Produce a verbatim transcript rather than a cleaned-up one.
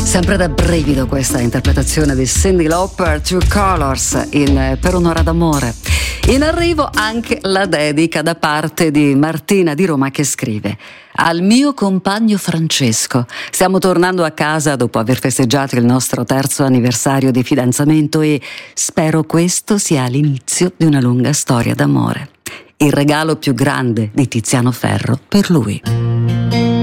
Sempre da brivido questa interpretazione di Cyndi Lauper, True Colors, in Per un'ora d'amore. In arrivo anche la dedica da parte di Martina di Roma, che scrive: al mio compagno Francesco. Stiamo tornando a casa dopo aver festeggiato il nostro terzo anniversario di fidanzamento e spero questo sia l'inizio di una lunga storia d'amore. Il regalo più grande di Tiziano Ferro per lui.